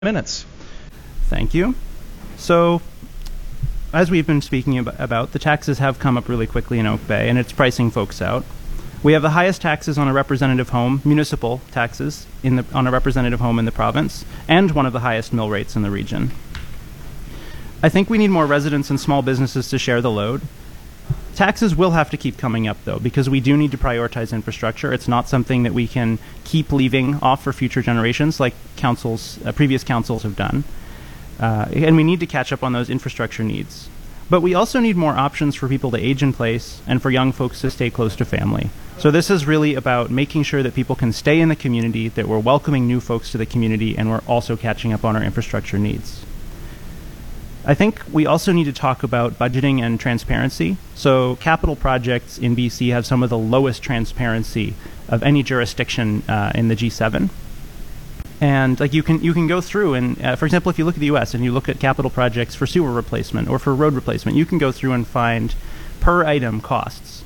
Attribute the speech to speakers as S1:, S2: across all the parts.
S1: minutes.
S2: Thank you. So, as we've been speaking about, the taxes have come up really quickly in Oak Bay, and it's pricing folks out. We have the highest taxes on a representative home, municipal taxes, on a representative home in the province, and one of the highest mill rates in the region. I think we need more residents and small businesses to share the load. Taxes will have to keep coming up, though, because we do need to prioritize infrastructure. It's not something that we can keep leaving off for future generations like previous councils have done. And we need to catch up on those infrastructure needs. But we also need more options for people to age in place and for young folks to stay close to family. So this is really about making sure that people can stay in the community, that we're welcoming new folks to the community, and we're also catching up on our infrastructure needs. I think we also need to talk about budgeting and transparency. So capital projects in BC have some of the lowest transparency of any jurisdiction in the G7. And like you can go through and, for example, if you look at the US and you look at capital projects for sewer replacement or for road replacement, you can go through and find per item costs.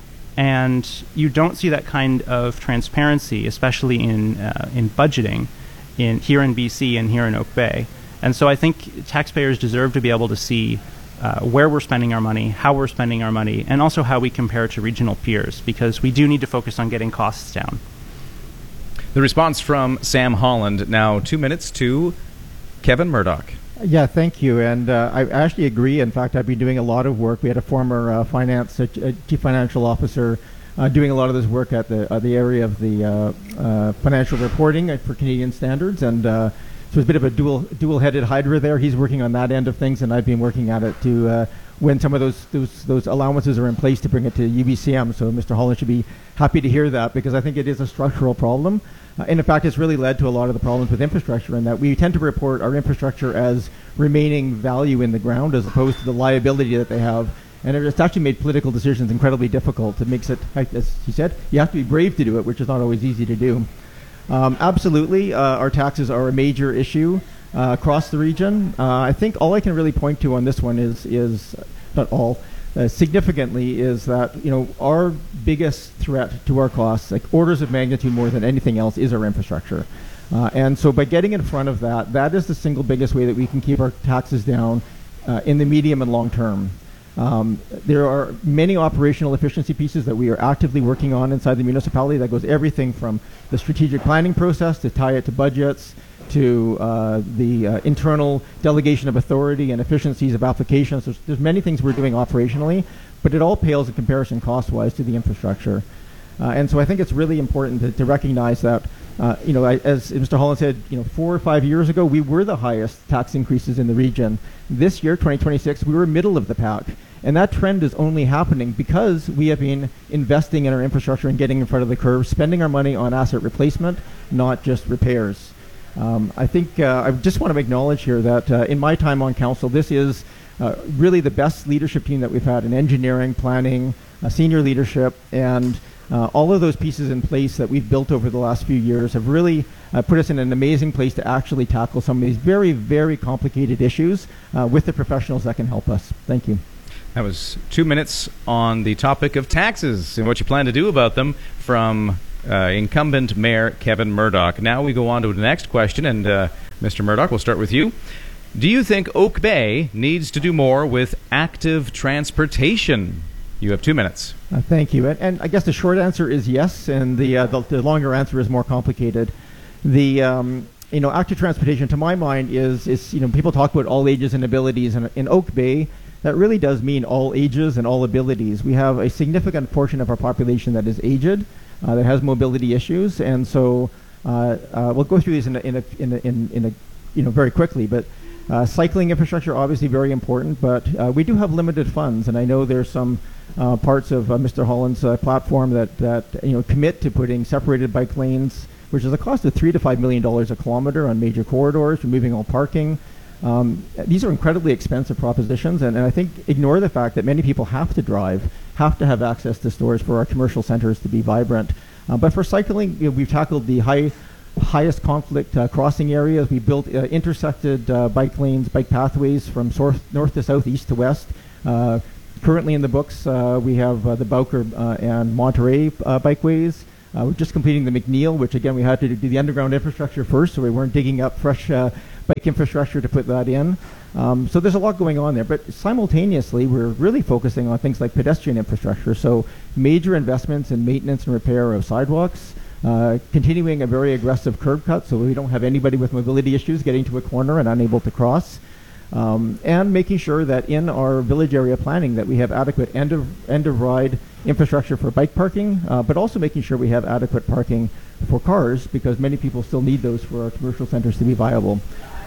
S2: And you don't see that kind of transparency, especially in budgeting here in BC and here in Oak Bay. And so I think taxpayers deserve to be able to see where we're spending our money, how we're spending our money, and also how we compare to regional peers, because we do need to focus on getting costs down.
S1: The response from Sam Holland. Now 2 minutes to Kevin Murdoch.
S3: Yeah, thank you. And I actually agree. In fact, I've been doing a lot of work. We had a former chief financial officer doing a lot of this work at the area of the financial reporting for Canadian standards. And so it's a bit of a dual-headed hydra there. He's working on that end of things, and I've been working at it to when some of those allowances are in place to bring it to UBCM. So Mr. Holland should be happy to hear that, because I think it is a structural problem. And in fact, it's really led to a lot of the problems with infrastructure, in that we tend to report our infrastructure as remaining value in the ground as opposed to the liability that they have. And it's actually made political decisions incredibly difficult. It makes it, as he said, you have to be brave to do it, which is not always easy to do. Absolutely, our taxes are a major issue across the region. I think all I can really point to on this one is not all, significantly, is that our biggest threat to our costs, like orders of magnitude more than anything else, is our infrastructure. And so by getting in front of that is the single biggest way that we can keep our taxes down in the medium and long term. There are many operational efficiency pieces that we are actively working on inside the municipality. That goes everything from the strategic planning process to tie it to budgets, to the internal delegation of authority and efficiencies of applications. There's many things we're doing operationally, but it all pales in comparison cost-wise to the infrastructure. And so I think it's really important to recognize that, as Mr. Holland said, 4 or 5 years ago, we were the highest tax increases in the region. This year, 2026, we were middle of the pack. And that trend is only happening because we have been investing in our infrastructure and getting in front of the curve, spending our money on asset replacement, not just repairs. I think I just want to acknowledge here that in my time on council, this is really the best leadership team that we've had in engineering, planning, senior leadership, and all of those pieces in place that we've built over the last few years have really put us in an amazing place to actually tackle some of these very, very complicated issues with the professionals that can help us. Thank you.
S1: That was 2 minutes on the topic of taxes and what you plan to do about them from incumbent Mayor Kevin Murdoch. Now we go on to the next question, and Mr. Murdoch, we'll start with you. Do you think Oak Bay needs to do more with active transportation? You have 2 minutes.
S3: Thank you. And I guess the short answer is yes, and the longer answer is more complicated. The active transportation, to my mind, is people talk about all ages and abilities, and in Oak Bay, that really does mean all ages and all abilities. We have a significant portion of our population that is aged, that has mobility issues, and so we'll go through these in a very quickly. But cycling infrastructure, obviously very important, but we do have limited funds, and I know there's some parts of Mr. Holland's platform that commit to putting separated bike lanes, which is a cost of $3 to $5 million a kilometer on major corridors, removing all parking. These are incredibly expensive propositions, and I think ignore the fact that many people have to drive, have to have access to stores for our commercial centers to be vibrant. But for cycling, we've tackled the highest conflict crossing areas. We built intersected bike lanes, bike pathways from north to south, east to west. Currently in the books, we have the Bowker and Monterey bikeways. We're just completing the McNeil, which again we had to do the underground infrastructure first, so we weren't digging up fresh bike infrastructure to put that in. So there's a lot going on there. But simultaneously, we're really focusing on things like pedestrian infrastructure. So major investments in maintenance and repair of sidewalks, continuing a very aggressive curb cut so we don't have anybody with mobility issues getting to a corner and unable to cross. And making sure that in our village area planning that we have adequate end of ride infrastructure for bike parking, but also making sure we have adequate parking for cars, because many people still need those for our commercial centers to be viable.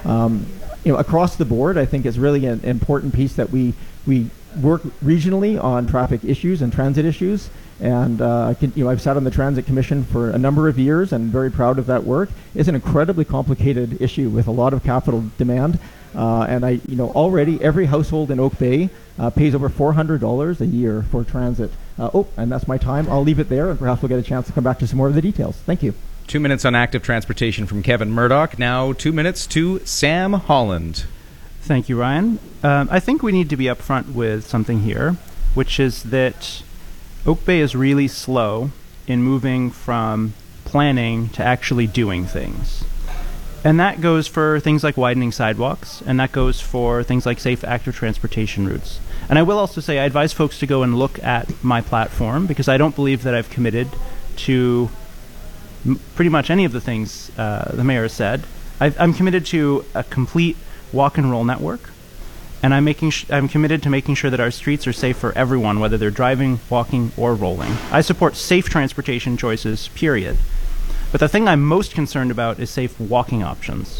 S3: Across the board, I think it's really an important piece that we work regionally on traffic issues and transit issues. And I've sat on the Transit Commission for a number of years and very proud of that work. It's an incredibly complicated issue with a lot of capital demand. Already every household in Oak Bay pays over $400 a year for transit. And that's my time. I'll leave it there, and perhaps we'll get a chance to come back to some more of the details. Thank you.
S1: 2 minutes on active transportation from Kevin Murdoch. Now 2 minutes to Sam Holland.
S2: Thank you, Ryan. I think we need to be upfront with something here, which is that Oak Bay is really slow in moving from planning to actually doing things. And that goes for things like widening sidewalks, and that goes for things like safe active transportation routes. And I will also say I advise folks to go and look at my platform, because I don't believe that I've committed to pretty much any of the things the mayor has said. I'm committed to a complete walk and roll network, and I'm committed to making sure that our streets are safe for everyone, whether they're driving, walking, or rolling. I support safe transportation choices, period. But the thing I'm most concerned about is safe walking options.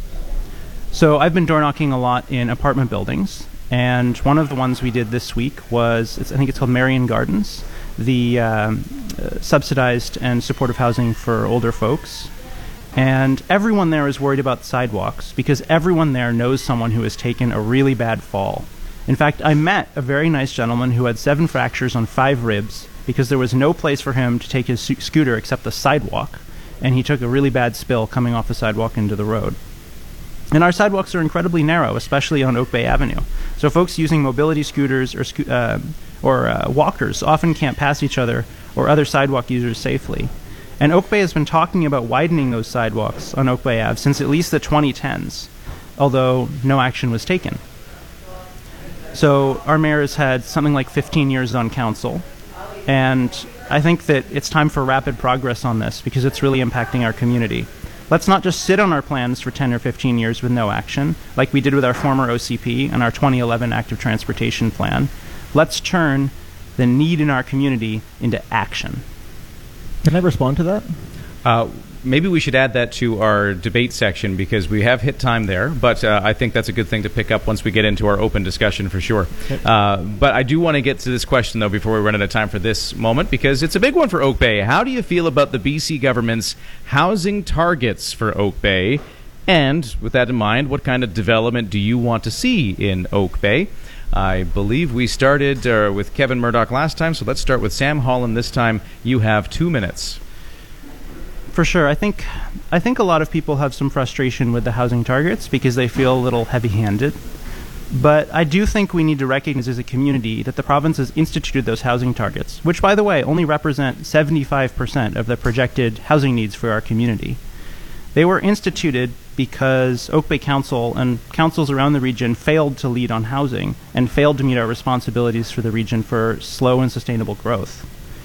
S2: So I've been door knocking a lot in apartment buildings, and one of the ones we did this week was, I think it's called Marion Gardens, the subsidized and supportive housing for older folks. And everyone there is worried about sidewalks because everyone there knows someone who has taken a really bad fall. In fact, I met a very nice gentleman who had 7 fractures on 5 ribs because there was no place for him to take his scooter except the sidewalk, and he took a really bad spill coming off the sidewalk into the road. And our sidewalks are incredibly narrow, especially on Oak Bay Avenue. So folks using mobility scooters or walkers often can't pass each other or other sidewalk users safely. And Oak Bay has been talking about widening those sidewalks on Oak Bay Ave since at least the 2010s, although no action was taken. So our mayor has had something like 15 years on council, and I think that it's time for rapid progress on this because it's really impacting our community. Let's not just sit on our plans for 10 or 15 years with no action, like we did with our former OCP and our 2011 Active Transportation Plan. Let's turn the need in our community into action.
S3: Can I respond to that?
S1: Maybe we should add that to our debate section because we have hit time there, but I think that's a good thing to pick up once we get into our open discussion for sure. Okay. But I do want to get to this question, though, before we run out of time for this moment, because it's a big one for Oak Bay. How do you feel about the BC government's housing targets for Oak Bay? And with that in mind, what kind of development do you want to see in Oak Bay? I believe we started with Kevin Murdoch last time, so let's start with Sam Holland this time. You have 2 minutes.
S2: For sure. I think a lot of people have some frustration with the housing targets because they feel a little heavy-handed. But I do think we need to recognize as a community that the province has instituted those housing targets, which, by the way, only represent 75% of the projected housing needs for our community. They were instituted because Oak Bay Council and councils around the region failed to lead on housing and failed to meet our responsibilities for the region for slow and sustainable growth.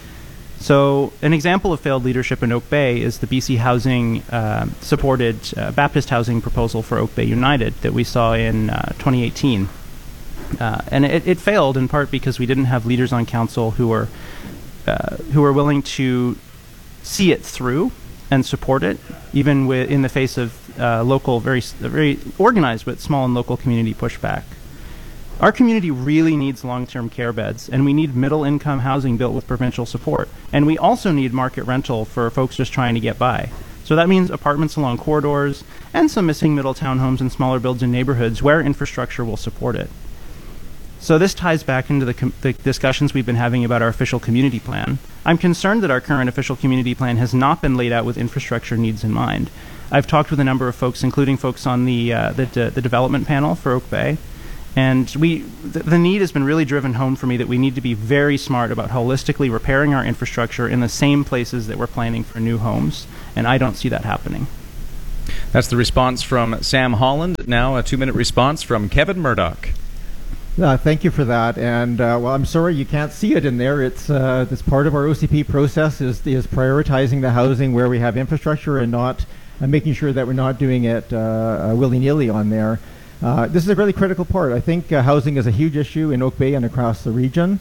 S2: So an example of failed leadership in Oak Bay is the BC Housing supported Baptist housing proposal for Oak Bay United that we saw in 2018. And it failed in part because we didn't have leaders on council who were willing to see it through and support it, even in the face of local, very organized but small and local community pushback. Our community really needs long-term care beds, and we need middle-income housing built with provincial support. And we also need market rental for folks just trying to get by. So that means apartments along corridors and some missing middle townhomes and smaller builds in neighborhoods where infrastructure will support it. So this ties back into the discussions we've been having about our official community plan. I'm concerned that our current official community plan has not been laid out with infrastructure needs in mind. I've talked with a number of folks, including folks on the development panel for Oak Bay, and the need has been really driven home for me that we need to be very smart about holistically repairing our infrastructure in the same places that we're planning for new homes, and I don't see that happening.
S1: That's the response from Sam Holland. Now a 2-minute response from Kevin Murdoch.
S3: Thank you for that. And well, I'm sorry you can't see it in there. It's part of our OCP process is prioritizing the housing where we have infrastructure and not making sure that we're not doing it willy-nilly on there. This is a really critical part. I think housing is a huge issue in Oak Bay and across the region.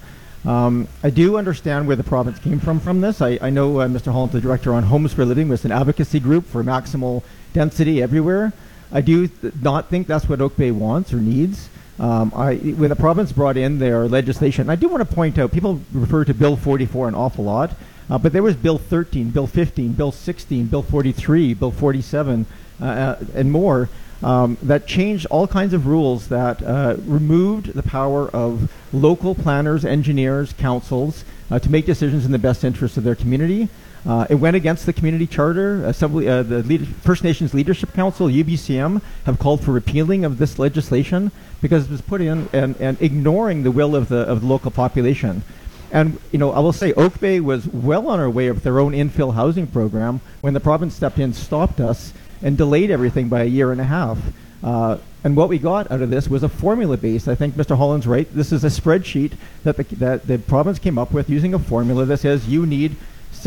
S3: I do understand where the province came from this. I know Mr. Holland, the director on Homes for Living, was an advocacy group for maximal density everywhere. I do not think that's what Oak Bay wants or needs. When the province brought in their legislation, I do want to point out, people refer to Bill 44 an awful lot, but there was Bill 13, Bill 15, Bill 16, Bill 43, Bill 47, and more, that changed all kinds of rules that removed the power of local planners, engineers, councils to make decisions in the best interest of their community. It went against the community charter. The First Nations Leadership Council, UBCM, have called for repealing of this legislation because it was put in and ignoring the will of the local population. And I will say Oak Bay was well on our way of their own infill housing program when the province stepped in, stopped us, and delayed everything by a year and a half. And what we got out of this was a formula base. I think Mr. Holland's right. This is a spreadsheet that the province came up with using a formula that says you need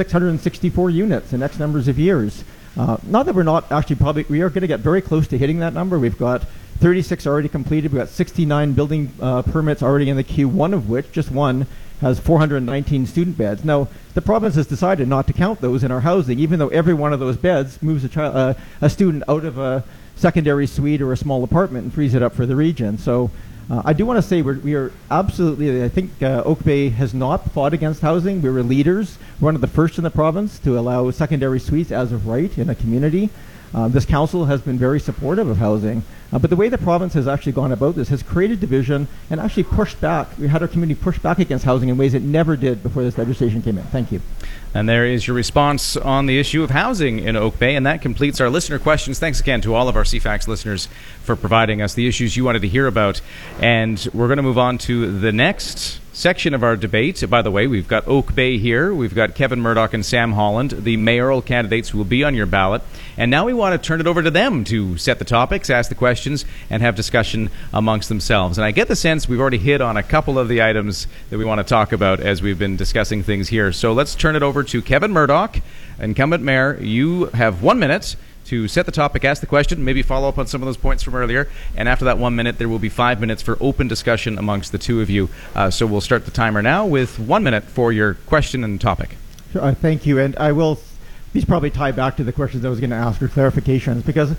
S3: 664 units in X numbers of years. Not that we're not actually we are going to get very close to hitting that number. We've got 36 already completed. We've got 69 building permits already in the queue, one of which, just one, has 419 student beds. Now, the province has decided not to count those in our housing, even though every one of those beds moves a student out of a secondary suite or a small apartment and frees it up for the region. So I do want to say we are absolutely, I think Oak Bay has not fought against housing. We were leaders, one of the first in the province to allow secondary suites as of right in a community. This council has been very supportive of housing, but the way the province has actually gone about this has created division and actually pushed back. We had our community push back against housing in ways it never did before this legislation came in. Thank you.
S1: And there is your response on the issue of housing in Oak Bay, and that completes our listener questions. Thanks again to all of our CFAX listeners for providing us the issues you wanted to hear about. And we're going to move on to the next section of our debate. By the way, we've got Oak Bay here. We've got Kevin Murdoch and Sam Holland, the mayoral candidates who will be on your ballot. And now we want to turn it over to them to set the topics, ask the questions, and have discussion amongst themselves. And I get the sense we've already hit on a couple of the items that we want to talk about as we've been discussing things here. So let's turn it over to Kevin Murdoch, incumbent mayor. You have 1 minute to set the topic, ask the question, maybe follow up on some of those points from earlier. And after that 1 minute, there will be 5 minutes for open discussion amongst the two of you. So we'll start the timer now with 1 minute for your question and topic.
S3: Sure, thank you. And I will, these probably tie back to the questions I was going to ask for clarifications because,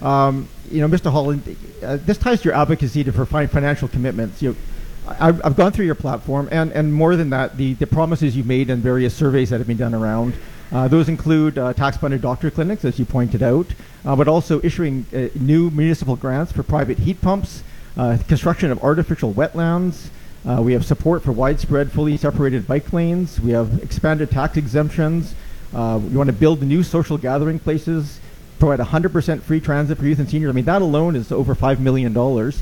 S3: Mr. Holland, this ties to your advocacy for financial commitments. I've gone through your platform, and more than that, the promises you've made in various surveys that have been done around. Those include tax-funded doctor clinics, as you pointed out, but also issuing new municipal grants for private heat pumps, construction of artificial wetlands. We have support for widespread, fully separated bike lanes. We have expanded tax exemptions. We want to build new social gathering places, provide 100% free transit for youth and seniors. I mean, that alone is over $5 million,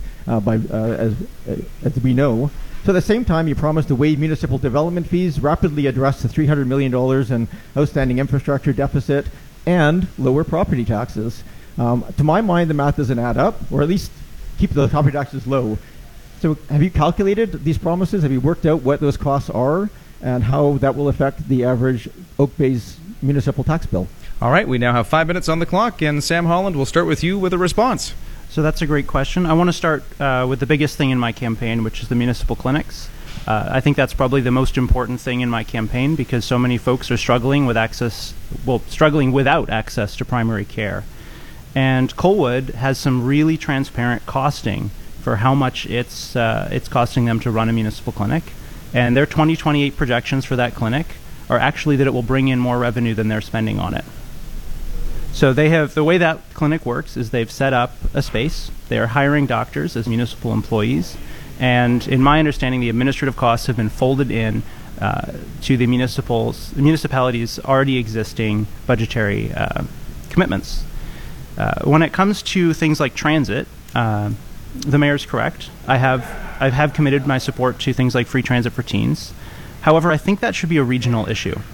S3: as we know. So at the same time, you promised to waive municipal development fees, rapidly address the $300 million in outstanding infrastructure deficit, and lower property taxes. To my mind, the math doesn't add up, or at least keep the property taxes low. So have you calculated these promises? Have you worked out what those costs are and how that will affect the average Oak Bay's municipal tax bill?
S1: All right, we now have 5 minutes on the clock, and Sam Holland, we'll start with you with a response.
S2: So that's a great question. I want to start with the biggest thing in my campaign, which is the municipal clinics. I think that's probably the most important thing in my campaign because so many folks are struggling without access to primary care. And Colwood has some really transparent costing for how much it's costing them to run a municipal clinic. And their 2028 projections for that clinic are actually that it will bring in more revenue than they're spending on it. So the way that clinic works is they've set up a space. They're hiring doctors as municipal employees. And in my understanding, the administrative costs have been folded in to the municipality's already existing budgetary commitments. When it comes to things like transit, the mayor's correct. I have committed my support to things like free transit for teens. However, I think that should be a regional issue.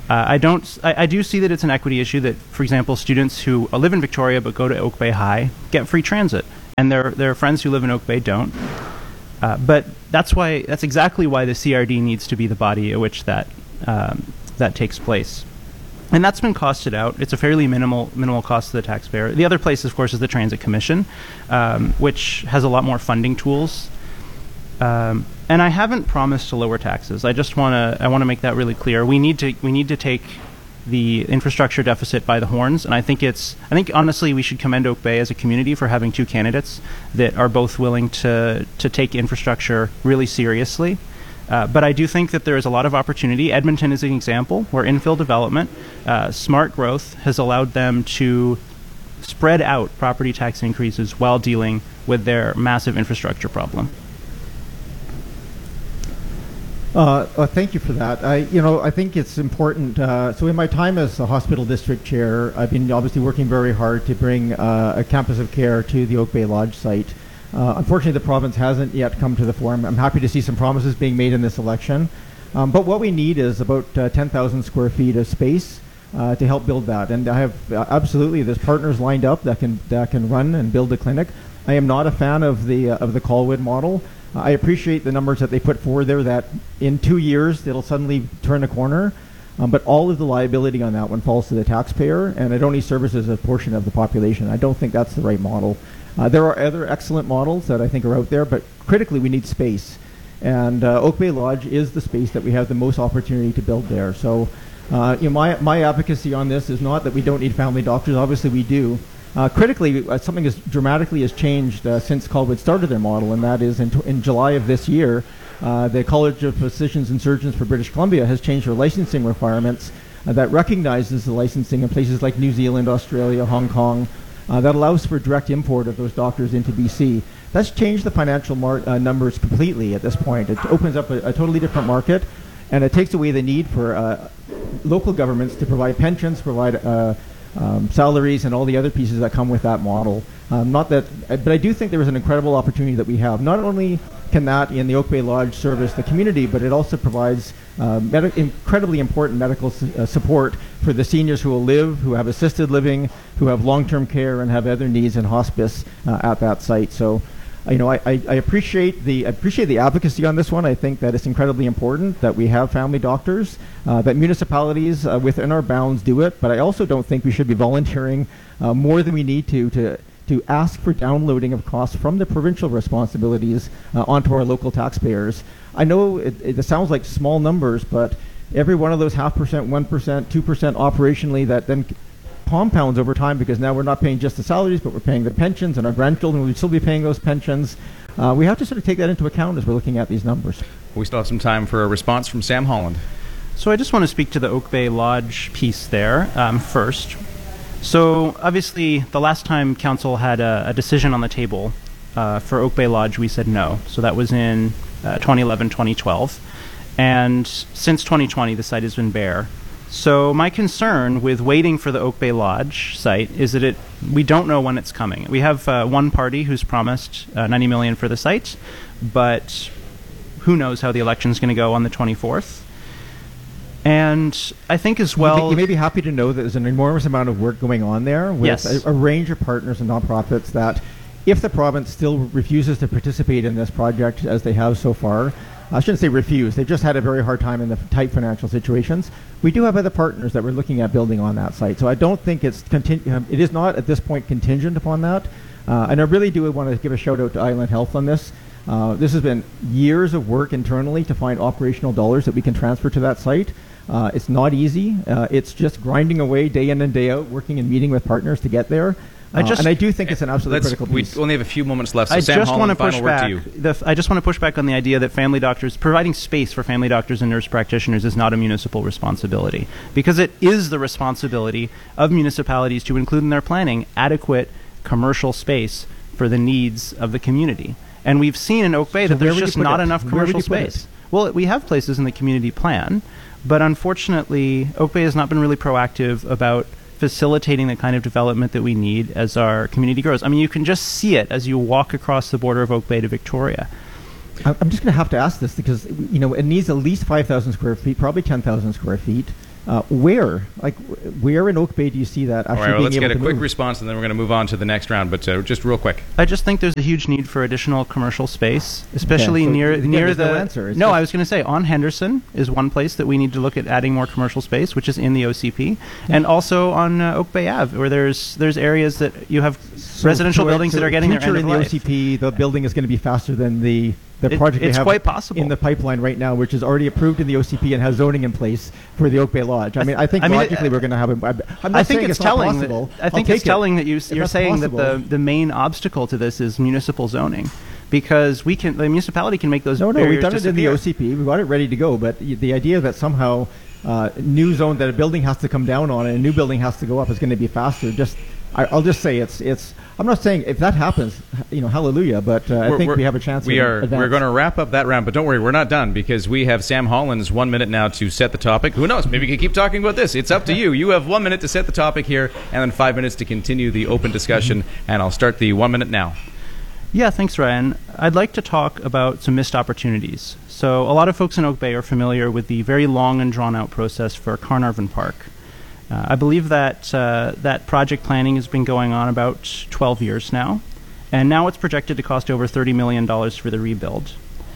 S2: I do see that it's an equity issue that, for example, students who live in Victoria but go to Oak Bay High get free transit, and their friends who live in Oak Bay don't. But that's exactly why the CRD needs to be the body at which that takes place. And that's been costed out. It's a fairly minimal cost to the taxpayer. The other place, of course, is the Transit Commission, which has a lot more funding tools. And I haven't promised to lower taxes. I want to make that really clear. We need to take the infrastructure deficit by the horns, and I think honestly we should commend Oak Bay as a community for having two candidates that are both willing to take infrastructure really seriously. But I do think that there is a lot of opportunity. Edmonton is an example where infill development, smart growth has allowed them to spread out property tax increases while dealing with their massive infrastructure problem.
S3: Thank you for that. I think it's important. So in my time as a hospital district chair, I've been obviously working very hard to bring a campus of care to the Oak Bay Lodge site. Unfortunately, the province hasn't yet come to the fore. I'm happy to see some promises being made in this election. But what we need is about 10,000 square feet of space to help build that. And I have there's partners lined up that can run and build a clinic. I am not a fan of the Colwood model. I appreciate the numbers that they put forward there, that in 2 years it'll suddenly turn a corner, but all of the liability on that one falls to the taxpayer, and it only services a portion of the population. I don't think that's the right model. There are other excellent models that I think are out there, but critically we need space. And Oak Bay Lodge is the space that we have the most opportunity to build there. So my advocacy on this is not that we don't need family doctors. Obviously we do. Critically, something as dramatically has changed since Colwood started their model, and that is in July of this year, the College of Physicians and Surgeons for British Columbia has changed their licensing requirements that recognizes the licensing in places like New Zealand, Australia, Hong Kong, that allows for direct import of those doctors into BC. That's changed the financial numbers completely at this point. It opens up a totally different market, and it takes away the need for local governments to provide pensions, provide salaries and all the other pieces that come with that model. But I do think there is an incredible opportunity that we have. Not only can that in the Oak Bay Lodge service the community, but it also provides incredibly important medical support for the seniors who will live, who have assisted living, who have long-term care and have other needs in hospice at that site. So I appreciate the advocacy on this one. I think that it's incredibly important that we have family doctors, that municipalities within our bounds do it. But I also don't think we should be volunteering more than we need to ask for downloading of costs from the provincial responsibilities onto our local taxpayers. I know it sounds like small numbers, but every one of those 0.5%, 1%, 2% operationally that then compounds over time, because now we're not paying just the salaries, but we're paying the pensions, and our grandchildren will still be paying those pensions. We have to sort of take that into account as we're looking at these numbers.
S1: We still have some time for a response from Sam Holland.
S2: So I just want to speak to the Oak Bay Lodge piece there first. So obviously the last time council had a decision on the table for Oak Bay Lodge, we said no. So that was in 2011, 2012. And since 2020, the site has been bare. So my concern with waiting for the Oak Bay Lodge site is that we don't know when it's coming. We have one party who's promised $90 million for the site, but who knows how the election is going to go on the 24th. And I think as well...
S3: You may be happy to know that there's an enormous amount of work going on there with
S2: yes.
S3: a range of partners and nonprofits that, if the province still refuses to participate in this project as they have so far, I shouldn't say refuse, they've just had a very hard time in the tight financial situations. We do have other partners that we're looking at building on that site. So I don't think it is not at this point contingent upon that. And I really do want to give a shout out to Island Health on this. This has been years of work internally to find operational dollars that we can transfer to that site. It's not easy. It's just grinding away day in and day out, working and meeting with partners to get there. And I do think it's an absolutely critical piece.
S1: We only have a few moments left, so
S2: I
S1: Sam
S2: just want
S1: Holland,
S2: to push
S1: final word
S2: back.
S1: to you.
S2: I just want to push back on the idea that family doctors, providing space for family doctors and nurse practitioners is not a municipal responsibility, because it is the responsibility of municipalities to include in their planning adequate commercial space for the needs of the community. And we've seen in Oak Bay that there's just not enough commercial space. Well, we have places in the community plan, but unfortunately, Oak Bay has not been really proactive about facilitating the kind of development that we need as our community grows. I mean, you can just see it as you walk across the border of Oak Bay to Victoria.
S3: I'm just going to have to ask this because, it needs at least 5,000 square feet, probably 10,000 square feet. Where in Oak Bay do you see that actually
S1: All right, well,
S3: being
S1: let's
S3: able
S1: get a
S3: to
S1: quick
S3: move?
S1: response, and then we're going to move on to the next round. But just real quick.
S2: I just think there's a huge need for additional commercial space, especially
S3: so
S2: near
S3: again,
S2: near
S3: there's
S2: the.
S3: no answer. It's
S2: No,
S3: just-
S2: I was going to say on Henderson is one place that we need to look at adding more commercial space, which is in the OCP, and also on Oak Bay Ave, where there's areas that you have residential buildings that are getting their
S3: future
S2: end
S3: in
S2: of
S3: the
S2: life.
S3: OCP. The building is going to be faster than the project they
S2: It's
S3: have
S2: quite possible.
S3: in the pipeline right now, which is already approved in the OCP and has zoning in place for the Oak Bay Lodge. I think logically we're going to have a. I'm not
S2: I think
S3: saying
S2: it's
S3: not
S2: telling.
S3: possible.
S2: I think
S3: I'll
S2: it's
S3: take it.
S2: telling that you're
S3: that's
S2: saying that
S3: possible.
S2: the main obstacle to this is municipal zoning, because the municipality can make those
S3: No, we've
S2: barriers
S3: done it in the
S2: disappear.
S3: OCP. We've got it ready to go. But the idea that somehow new zone that a building has to come down on and a new building has to go up is going to be faster. I'll just say it's. I'm not saying if that happens, hallelujah. But I think we have a chance.
S1: We're
S3: advance.
S1: going to wrap up that round, but don't worry, we're not done, because we have Sam Holland's 1 minute now to set the topic. Who knows? Maybe we can keep talking about this. It's up to you. You have 1 minute to set the topic here, and then 5 minutes to continue the open discussion. And I'll start the 1 minute now.
S2: Yeah, thanks, Ryan. I'd like to talk about some missed opportunities. So a lot of folks in Oak Bay are familiar with the very long and drawn-out process for Carnarvon Park. I believe that that project planning has been going on about 12 years now, and now it's projected to cost over $30 million for the rebuild.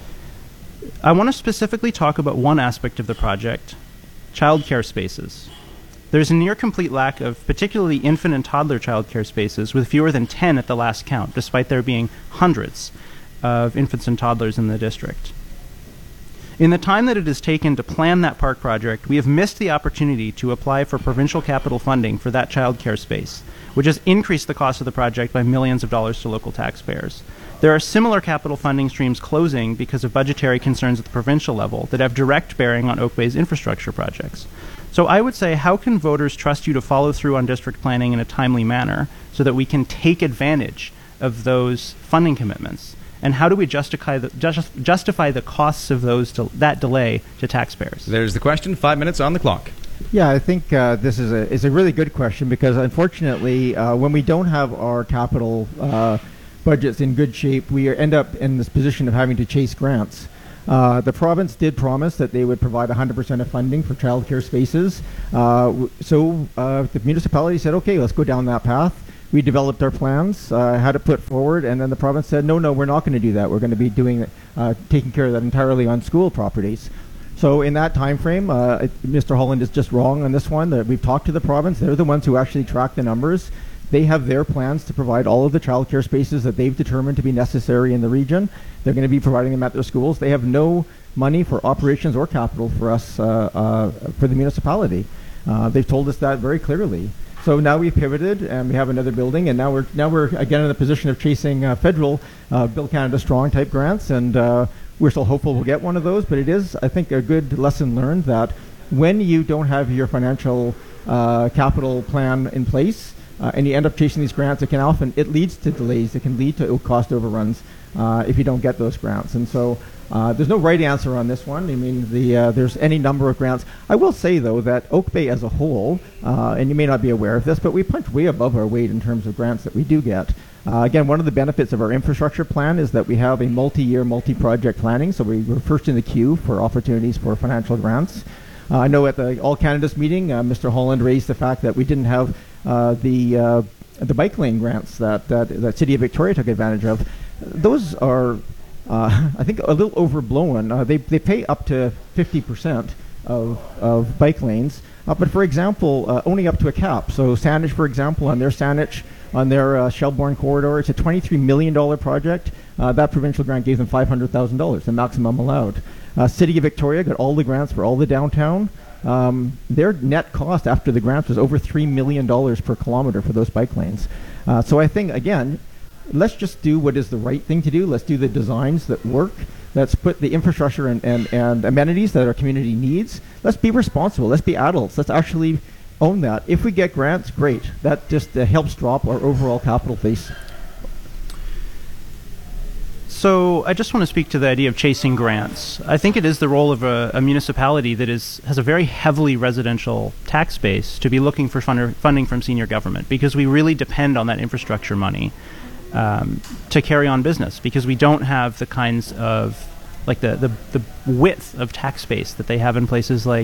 S2: I want to specifically talk about one aspect of the project, childcare spaces. There's a near-complete lack of particularly infant and toddler childcare spaces, with fewer than 10 at the last count, despite there being hundreds of infants and toddlers in the district. In the time that it has taken to plan that park project, we have missed the opportunity to apply for provincial capital funding for that childcare space, which has increased the cost of the project by millions of dollars to local taxpayers. There are similar capital funding streams closing because of budgetary concerns at the provincial level that have direct bearing on Oak Bay's infrastructure projects. So I would say, how can voters trust you to follow through on district planning in a timely manner so that we can take advantage of those funding commitments? And how do we justify the costs of that delay to taxpayers?
S1: There's the question. 5 minutes on the clock.
S3: Yeah, I think this is a really good question, because unfortunately, when we don't have our capital budgets in good shape, we end up in this position of having to chase grants. The province did promise that they would provide 100% of funding for childcare spaces. So the municipality said, okay, let's go down that path. We developed our plans, had it put forward, and then the province said, no, we're not going to do that. We're going to be taking care of that entirely on school properties. So in that time frame, Mr. Holland is just wrong on this one. We've talked to the province. They're the ones who actually track the numbers. They have their plans to provide all of the childcare spaces that they've determined to be necessary in the region. They're going to be providing them at their schools. They have no money for operations or capital for us, for the municipality. They've told us that very clearly. So now we've pivoted and we have another building, and now we're again in a position of chasing federal Build Canada Strong type grants, and we're still hopeful we'll get one of those. But it is, I think, a good lesson learned that when you don't have your financial capital plan in place, and you end up chasing these grants, it leads to delays. It can lead to cost overruns if you don't get those grants. And so there's no right answer on this one. I mean, there's any number of grants. I will say, though, that Oak Bay as a whole, and you may not be aware of this, but we punch way above our weight in terms of grants that we do get. Again, one of the benefits of our infrastructure plan is that we have a multi-year, multi-project planning, so we're first in the queue for opportunities for financial grants. I know at the All Canada's meeting, Mr. Holland raised the fact that we didn't have the bike lane grants that City of Victoria took advantage of. Those are, I think, a little overblown. They pay up to 50% of bike lanes, but for example, only up to a cap. So Saanich, for example, on their Shelbourne corridor, it's a $23 million project. That provincial grant gave them $500,000, the maximum allowed. City of Victoria got all the grants for all the downtown. Their net cost after the grants was over $3 million per kilometer for those bike lanes. So I think, again, let's just do what is the right thing to do. Let's do the designs that work. Let's put the infrastructure and amenities that our community needs. Let's be responsible. Let's be adults. Let's actually own that. If we get grants, great. That just helps drop our overall capital base.
S2: So I just want to speak to the idea of chasing grants. I think it is the role of a municipality that has a very heavily residential tax base to be looking for funding from senior government, because we really depend on that infrastructure money to carry on business, because we don't have the kinds of, like the width of tax base that they have in places like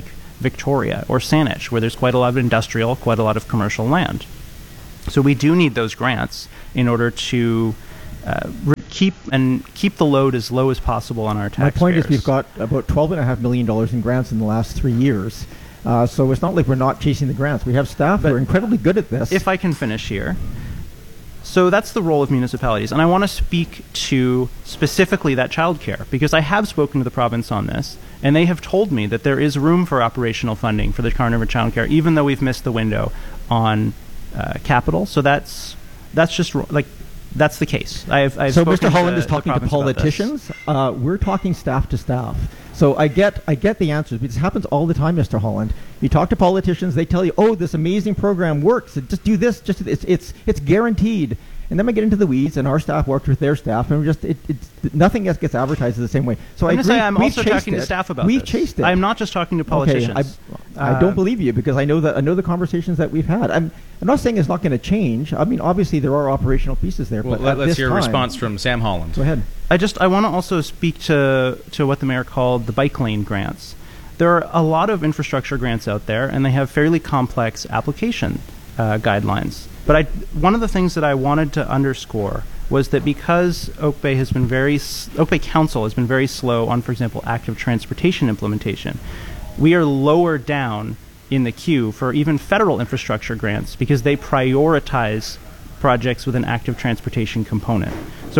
S2: Victoria or Saanich, where there's quite a lot of industrial, quite a lot of commercial land. So we do need those grants in order to keep the load as low as possible on our taxpayers.
S3: My point is we've got about $12.5 million in grants in the last 3 years. So it's not like we're not chasing the grants. We have staff who are incredibly good at this.
S2: If I can finish here. So that's the role of municipalities. And I want to speak to specifically that childcare, because I have spoken to the province on this, and they have told me that there is room for operational funding for the Carn River childcare, even though we've missed the window on capital. So that's just like that's the case. I've
S3: so
S2: Mr.
S3: Holland is talking to politicians. We're talking staff to staff. So I get the answers. This happens all the time, Mr. Holland. You talk to politicians, they tell you, "Oh, this amazing program works. Just do this. Just it's guaranteed." And then we get into the weeds, and our staff works with their staff, and nothing else gets advertised the same way. So
S2: I'm also talking to staff about
S3: We've
S2: this.
S3: chased it.
S2: I'm not just talking to politicians.
S3: Okay, I don't believe you, because I know the conversations that we've had. I'm not saying it's not going to change. I mean, obviously there are operational pieces there.
S1: Well,
S3: but
S1: let's hear a response from Sam Holland.
S3: Go ahead.
S2: I want to also speak to what the mayor called the bike lane grants. There are a lot of infrastructure grants out there, and they have fairly complex application guidelines. But one of the things that I wanted to underscore was that because Oak Bay Council has been very slow on, for example, active transportation implementation, we are lower down in the queue for even federal infrastructure grants because they prioritize projects with an active transportation component. So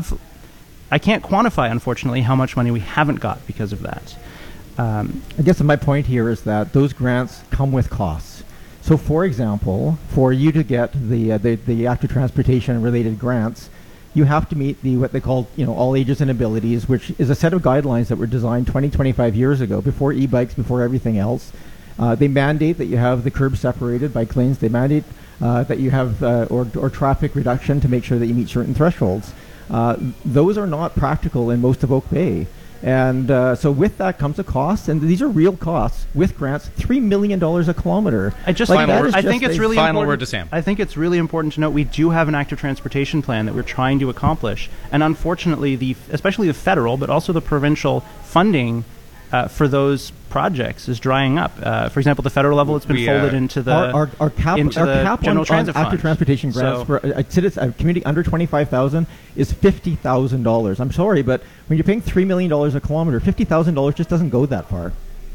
S2: I can't quantify, unfortunately, how much money we haven't got because of that.
S3: I guess my point here is that those grants come with costs. So, for example, for you to get the active transportation related grants, you have to meet what they call all ages and abilities, which is a set of guidelines that were designed 25 years ago, before e-bikes, before everything else. They mandate that you have the curbs separated bike lanes. They mandate that you have or traffic reduction to make sure that you meet certain thresholds. Those are not practical in most of Oak Bay. And so with that comes a cost, and these are real costs with grants, $3 million a kilometer.
S2: I think it's really
S1: final
S2: important.
S1: Word to Sam.
S2: I think it's really important to note we do have an active transportation plan that we're trying to accomplish, and unfortunately, especially the federal, but also the provincial funding for those projects is drying up. For example, the federal level, it's been folded into the
S3: our cap
S2: general
S3: on
S2: transit fund.
S3: active transportation grants for a community under 25,000 is $50,000. I'm sorry, but when you're paying $3 million a kilometer, $50,000 just doesn't go that far.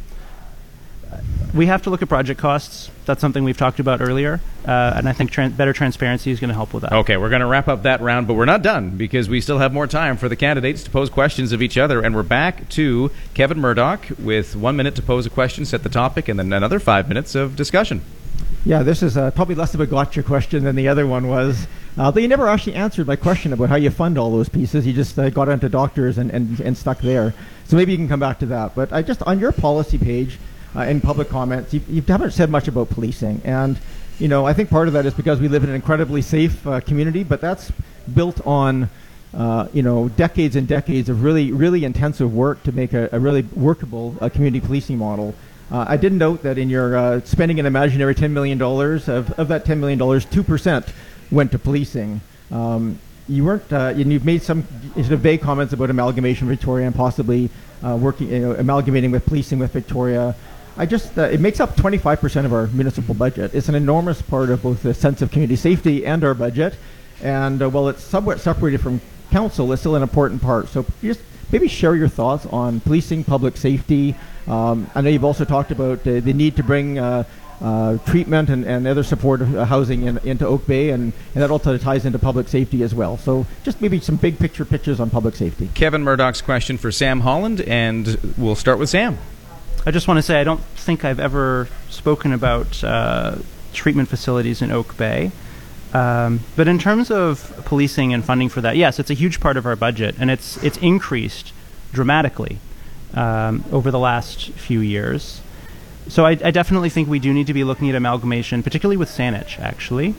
S2: We have to look at project costs. That's something we've talked about earlier, and I think better transparency is going to help with that.
S1: Okay, we're going to wrap up that round, but we're not done because we still have more time for the candidates to pose questions of each other, and we're back to Kevin Murdoch with 1 minute to pose a question, set the topic, and then another 5 minutes of discussion.
S3: Yeah, this is probably less of a gotcha question than the other one was. Though you never actually answered my question about how you fund all those pieces. You just got onto doctors and stuck there. So maybe you can come back to that. But on your policy page, in public comments, you haven't said much about policing, and I think part of that is because we live in an incredibly safe community, but that's built on decades and decades of really, really intensive work to make a really workable community policing model. I did note that in your spending an imaginary $10 million, of that $10 million, 2% went to policing. You weren't, and you've made some sort of vague comments about amalgamation with Victoria and possibly amalgamating with policing with Victoria. It makes up 25% of our municipal budget. It's an enormous part of both the sense of community safety and our budget. And while it's somewhat separated from council, it's still an important part. So just maybe share your thoughts on policing, public safety. I know you've also talked about the need to bring treatment and other supportive housing into Oak Bay, and that also ties into public safety as well. So just maybe some big pictures on public safety.
S1: Kevin Murdoch's question for Sam Holland, and we'll start with Sam.
S2: I just want to say I don't think I've ever spoken about treatment facilities in Oak Bay. But in terms of policing and funding for that, yes, it's a huge part of our budget, and it's increased dramatically over the last few years. So I definitely think we do need to be looking at amalgamation, particularly with Saanich, actually.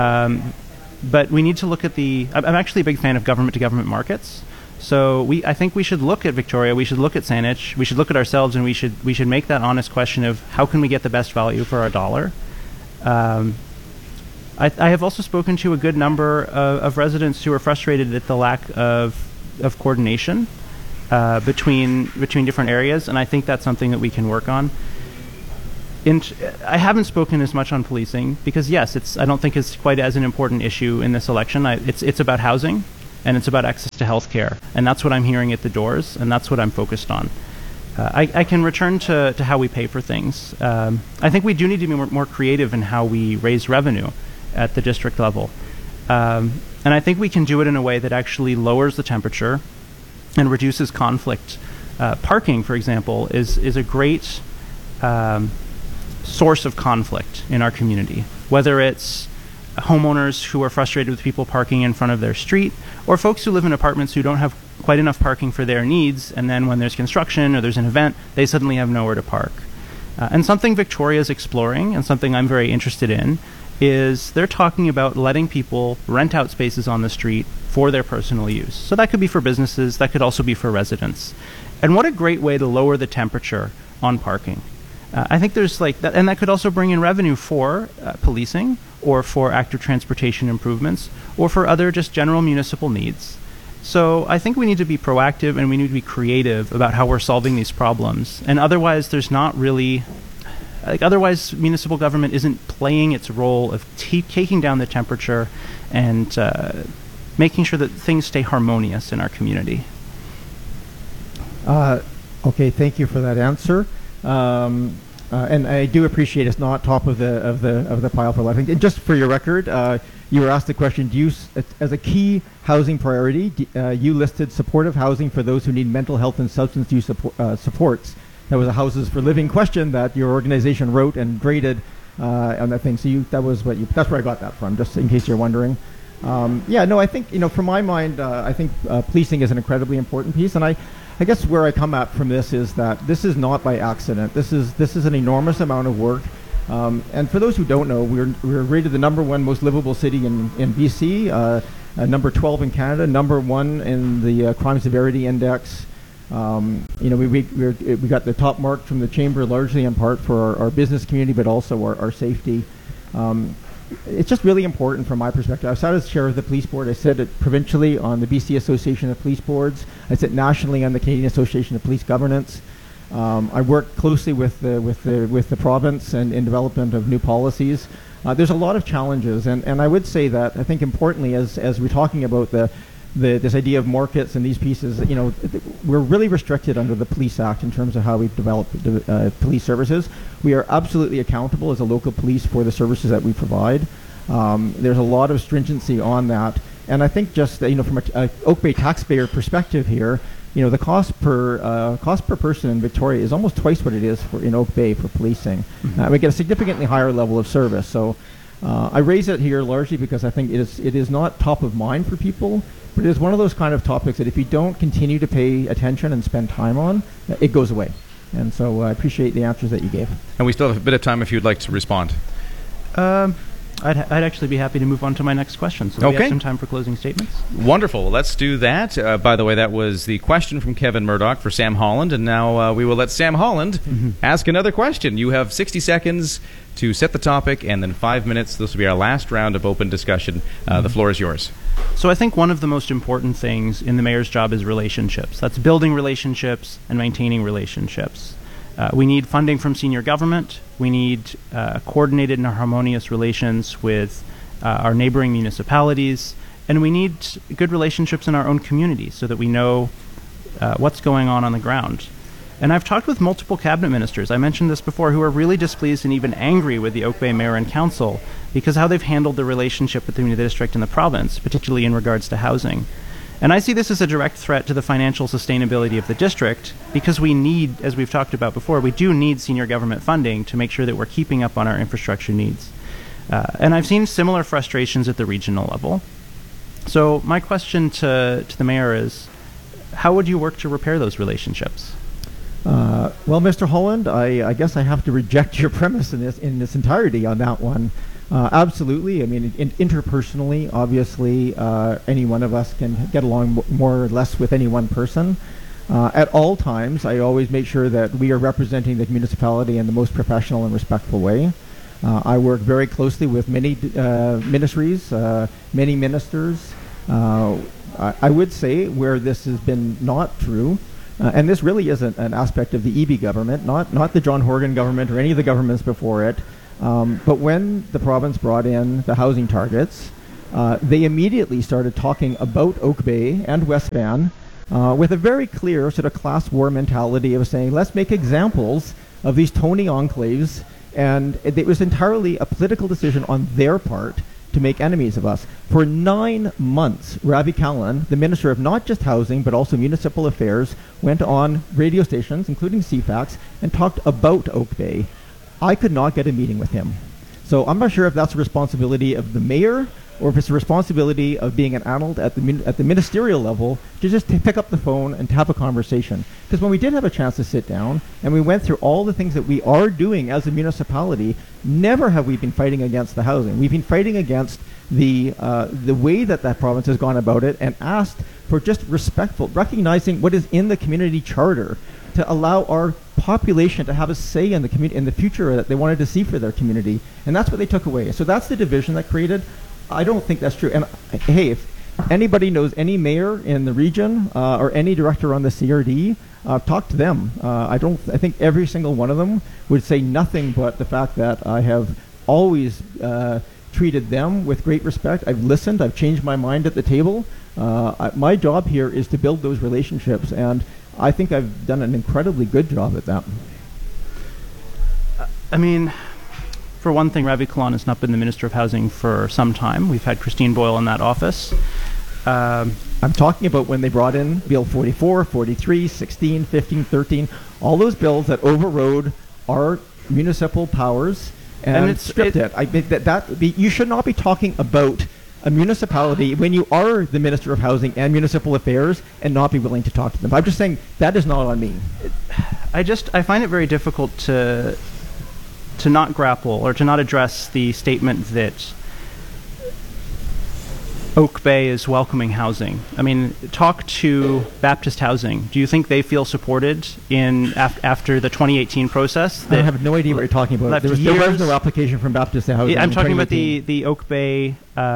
S2: But we need to look at I'm actually a big fan of government-to-government markets. So I think we should look at Victoria, we should look at Saanich, we should look at ourselves, and we should make that honest question of how can we get the best value for our dollar. I have also spoken to a good number of residents who are frustrated at the lack of coordination between different areas, and I think that's something that we can work on. I haven't spoken as much on policing because, yes, I don't think it's quite as an important issue in this election. It's about housing, and it's about access to health care, and that's what I'm hearing at the doors, and that's what I'm focused on. I can return to how we pay for things. I think we do need to be more creative in how we raise revenue at the district level. And I think we can do it in a way that actually lowers the temperature and reduces conflict. Parking, for example, is a great source of conflict in our community, whether it's homeowners who are frustrated with people parking in front of their street, or folks who live in apartments who don't have quite enough parking for their needs, and then when there's construction or there's an event, they suddenly have nowhere to park. And something Victoria's exploring, and something I'm very interested in, is they're talking about letting people rent out spaces on the street for their personal use. So that could be for businesses, that could also be for residents. And what a great way to lower the temperature on parking. I think there's like that, and that could also bring in revenue for policing, or for active transportation improvements, or for other just general municipal needs. So I think we need to be proactive and we need to be creative about how we're solving these problems. And otherwise, there's not really, otherwise municipal government isn't playing its role of taking down the temperature and making sure that things stay harmonious in our community.
S3: Okay, thank you for that answer. And I do appreciate it's not top of the pile for life. And just for your record, you were asked the question: do you, as a key housing priority, you listed supportive housing for those who need mental health and substance use supports. That was a Houses for Living question that your organization wrote and graded on that thing. So that's where I got that from, just in case you're wondering. I think from my mind, I think policing is an incredibly important piece, and I guess where I come at from this is that this is not by accident. This is an enormous amount of work. And for those who don't know, we're rated the #1 most livable city in BC, number 12 in Canada, #1 in the Crime Severity Index. We got the top mark from the Chamber, largely in part for our business community, but also our safety. It's just really important from my perspective. I sat as chair of the police board. I sit provincially on the BC Association of Police Boards. I sit nationally on the Canadian Association of Police Governance. I work closely with the province and in development of new policies. There's a lot of challenges, and I would say that I think importantly, as we're talking about this idea of markets and these pieces, we're really restricted under the Police Act in terms of how we've developed police services. We are absolutely accountable as a local police for the services that we provide. There's a lot of stringency on that, and I think just from a Oak Bay taxpayer perspective here, the cost per person in Victoria is almost twice what it is in Oak Bay for policing.
S2: Mm-hmm.
S3: We get a significantly higher level of service. So I raise it here largely because I think it is not top of mind for people. But it is one of those kind of topics that if you don't continue to pay attention and spend time on, it goes away. And so I appreciate the answers that you gave.
S1: And we still have a bit of time if you'd like to respond.
S2: I'd actually be happy to move on to my next question. So we have some time for closing statements.
S1: Wonderful. Let's do that. By the way, that was the question from Kevin Murdoch for Sam Holland. And now we will let Sam Holland ask another question. You have 60 seconds to set the topic, and then 5 minutes. This will be our last round of open discussion. The floor is yours.
S2: So I think one of the most important things in the mayor's job is relationships. That's building relationships and maintaining relationships. We need funding from senior government. We need coordinated and harmonious relations with our neighboring municipalities. And we need good relationships in our own community so that we know what's going on the ground. And I've talked with multiple cabinet ministers, I mentioned this before, who are really displeased and even angry with the Oak Bay Mayor and Council because how they've handled the relationship between the district and the province, particularly in regards to housing. And I see this as a direct threat to the financial sustainability of the district because we need, as we've talked about before, we do need senior government funding to make sure that we're keeping up on our infrastructure needs. And I've seen similar frustrations at the regional level. So my question to the mayor is, how would you work to repair those relationships?
S3: Well, Mr. Holland, I guess I have to reject your premise in its entirety on that one. Absolutely. I mean, interpersonally, obviously, any one of us can get along more or less with any one person. At all times, I always make sure that we are representing the municipality in the most professional and respectful way. I work very closely with many ministries, many ministers. I would say where this has been not true And this really is an aspect of the Eby government, not the John Horgan government or any of the governments before it. But when the province brought in the housing targets, they immediately started talking about Oak Bay and West Van with a very clear sort of class war mentality of saying, let's make examples of these Tony enclaves. And it was entirely a political decision on their part to make enemies of us. For 9 months, Ravi Kahlon, the Minister of not just Housing, but also Municipal Affairs, went on radio stations, including CFAX, and talked about Oak Bay. I could not get a meeting with him. So I'm not sure if that's a responsibility of the mayor or if it's a responsibility of being an adult at the ministerial level to just pick up the phone and to have a conversation. Because when we did have a chance to sit down and we went through all the things that we are doing as a municipality, never have we been fighting against the housing. We've been fighting against the way that province has gone about it and asked for just recognizing what is in the community charter to allow our population to have a say in the future that they wanted to see for their community. And that's what they took away. So that's the division that created. I don't think that's true. And hey, if anybody knows any mayor in the region or any director on the CRD, talk to them. I think every single one of them would say nothing but the fact that I have always treated them with great respect. I've listened. I've changed my mind at the table. My job here is to build those relationships, and I think I've done an incredibly good job at that.
S2: I mean, for one thing, Ravi Kahlon has not been the Minister of Housing for some time. We've had Christine Boyle in that office.
S3: I'm talking about when they brought in Bill 44, 43, 16, 15, 13, all those bills that overrode our municipal powers and stripped it. You should not be talking about a municipality when you are the Minister of Housing and Municipal Affairs and not be willing to talk to them. I'm just saying that is not on me.
S2: I find it very difficult to not grapple or to not address the statement that Oak Bay is welcoming housing. I mean, talk to Baptist Housing. Do you think they feel supported after the 2018 process?
S3: I have no idea what you're talking about. There was no application from Baptist Housing.
S2: I'm talking about the Oak Bay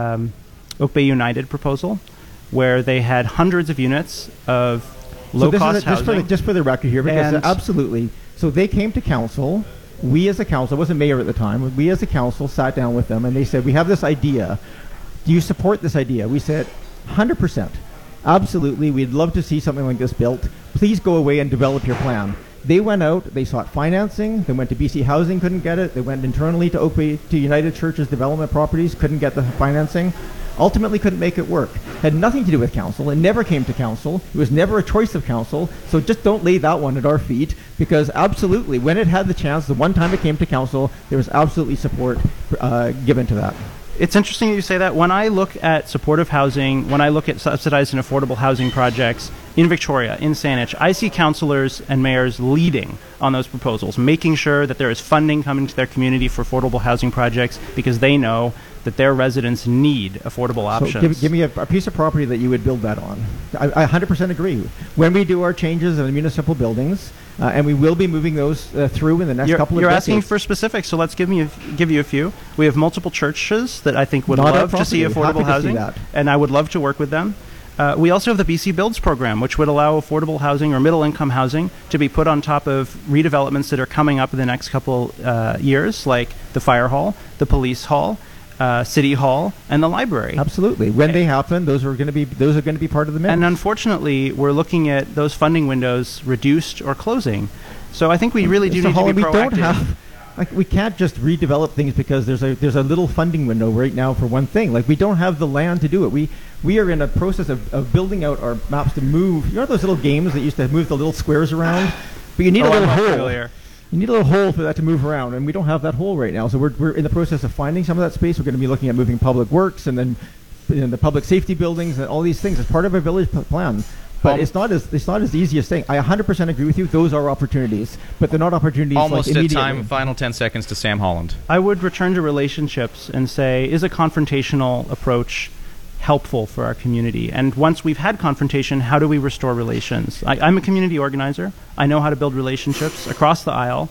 S2: United proposal, where they had hundreds of units of low-cost housing.
S3: Just for the record here, because absolutely. So they came to council. We as a council, I wasn't mayor at the time, we as a council sat down with them and they said, we have this idea. Do you support this idea? We said, 100%. Absolutely. We'd love to see something like this built. Please go away and develop your plan. They went out, they sought financing, they went to BC Housing, couldn't get it. They went internally to Oak Bay, to United Churches Development Properties, couldn't get the financing. Ultimately couldn't make it work. Had nothing to do with council. It never came to council. It was never a choice of council. So just don't lay that one at our feet, because absolutely, when it had the chance, the one time it came to council, there was absolutely support given to that.
S2: It's interesting that you say that. When I look at supportive housing, when I look at subsidized and affordable housing projects in Victoria, in Saanich, I see councillors and mayors leading on those proposals, making sure that there is funding coming to their community for affordable housing projects because they know that their residents need affordable options.
S3: So give me a piece of property that you would build that on. I 100% agree. When we do our changes in the municipal buildings, and we will be moving those through in the next couple of decades.
S2: You're asking for specifics, so let's give you a few. We have multiple churches that I think would love to see affordable housing, and I would love to work with them. We also have the BC Builds program, which would allow affordable housing or middle-income housing to be put on top of redevelopments that are coming up in the next couple years, like the fire hall, the police hall, City Hall, and the library.
S3: Absolutely. When they happen, those are going to be part of the mix.
S2: And unfortunately, we're looking at those funding windows reduced or closing. So I think we really do need to be proactive.
S3: We can't just redevelop things because there's a little funding window right now for one thing. Like, we don't have the land to do it. We are in a process of building out our maps to move. You know those little games that used to move the little squares around? But you need a little hole. You need a little hole for that to move around, and we don't have that hole right now. So we're in the process of finding some of that space. We're going to be looking at moving public works and then the public safety buildings and all these things as part of our village plan. But it's not as easy as saying. I 100% agree with you. Those are opportunities, but they're not opportunities.
S1: Almost at time. Final 10 seconds to Sam Holland.
S2: I would return to relationships and say, is a confrontational approach helpful for our community? And once we've had confrontation, how do we restore relations? I'm a community organizer. I know how to build relationships across the aisle.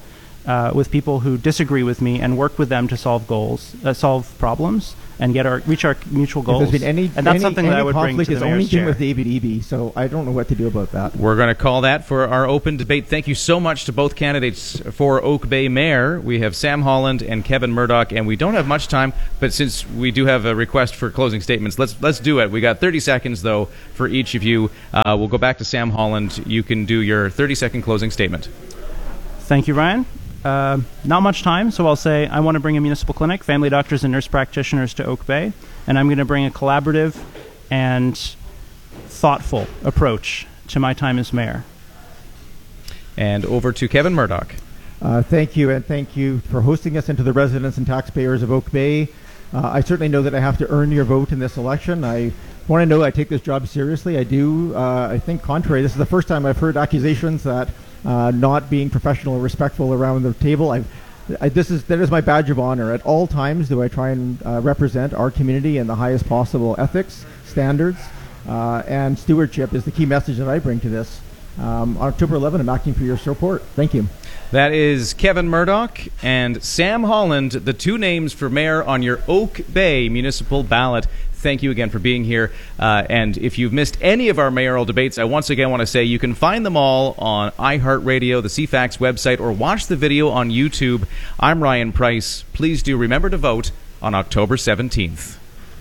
S2: with people who disagree with me and work with them to solve problems, and reach our mutual goals.
S3: If there's been
S2: and that's something that I would bring to the
S3: mayor's
S2: mayor's
S3: chair.
S2: chair.
S3: With David Eby, so I don't know what to do about that.
S1: We're going to call that for our open debate. Thank you so much to both candidates for Oak Bay Mayor. We have Sam Holland and Kevin Murdoch, and we don't have much time, but since we do have a request for closing statements, let's do it. We got 30 seconds, though, for each of you. We'll go back to Sam Holland. You can do your 30-second closing statement.
S2: Thank you, Ryan. Not much time, so I'll say I want to bring a municipal clinic, family doctors and nurse practitioners to Oak Bay, and I'm going to bring a collaborative and thoughtful approach to my time as mayor.
S1: And over to Kevin Murdoch.
S3: Thank you, and thank you for hosting us, and to the residents and taxpayers of Oak Bay. I certainly know that I have to earn your vote in this election. I want to know I take this job seriously. I do. I think contrary, this is the first time I've heard accusations that not being professional or respectful around the table. That is my badge of honor. At all times do I try and represent our community in the highest possible ethics, standards, and stewardship is the key message that I bring to this. October 11, I'm asking for your support. Thank you.
S1: That is Kevin Murdoch and Sam Holland, the two names for mayor on your Oak Bay municipal ballot. Thank you again for being here. And if you've missed any of our mayoral debates, I once again want to say you can find them all on iHeartRadio, the CFAX website, or watch the video on YouTube. I'm Ryan Price. Please do remember to vote on October 17th.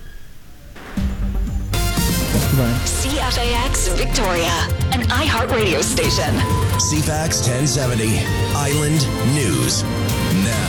S4: CFAX Victoria, an iHeartRadio station.
S5: CFAX 1070, Island News. Now.